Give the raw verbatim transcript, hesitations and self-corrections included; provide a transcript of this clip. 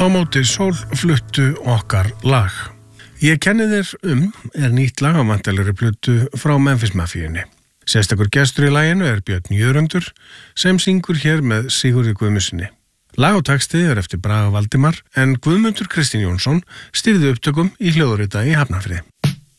Á móti sól fluttu okkar lag. Ég kenni þér um er nýtt lag á vandalegri plötu frá Memphis Mafíunni. Sérstakur gestur í laginu er Björn Jörundur sem syngur hér með Sigurði Guðmundsssyni. Lag og texti er eftir Braga Valdimar en Guðmundur Kristinn Jónsson stýrði upptökum í hljóðrita í Hafnarfirði.